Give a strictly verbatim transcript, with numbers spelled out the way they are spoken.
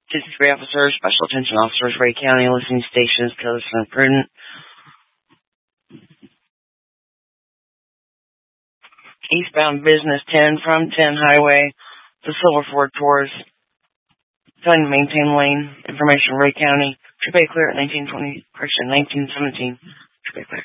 fifty-three officers, special attention officers, Ray County, listening stations, Careless and Prudent. Eastbound Business ten from ten Highway to Silver Ford towards failing to maintain lane. Information, Ray County. Trip A clear at nineteen twenty, correction, nineteen seventeen. Trip A clear.